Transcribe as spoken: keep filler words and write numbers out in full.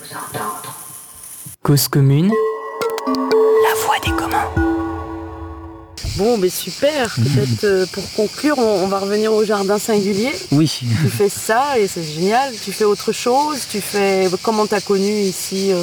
Cause commune, la voix des communs. Bon, mais super. Peut-être euh, pour conclure, on, on va revenir au jardin singulier. Oui. Tu fais ça et c'est génial. Tu fais autre chose. Tu fais comment t'as connu ici euh,